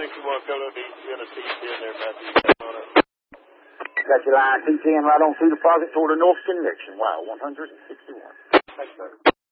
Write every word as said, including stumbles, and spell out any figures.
sixty-one, coming up to East Tennessee, in there, Matthew. Got your line T ten right on through the pocket toward the north connection. Wow, one hundred sixty-one. Thanks, sir.